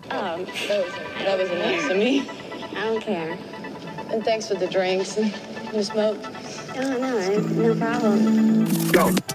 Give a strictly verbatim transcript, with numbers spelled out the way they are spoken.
Um, That was, that was nice of me. I don't care. And thanks for the drinks and the smoke. Oh, no, no problem. Go.